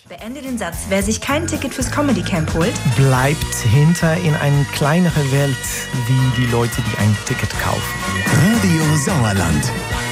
Beende den Satz. Wer sich kein Ticket fürs Comedy Camp holt, bleibt hinter in eine kleinere Welt wie die Leute, die ein Ticket kaufen. Radio Sauerland.